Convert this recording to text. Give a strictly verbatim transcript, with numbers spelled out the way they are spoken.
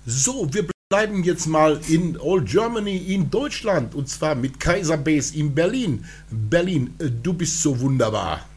So, wir bleiben jetzt mal in Old Germany, in Deutschland, und zwar mit Kaiser Base in Berlin. Berlin, du bist so wunderbar.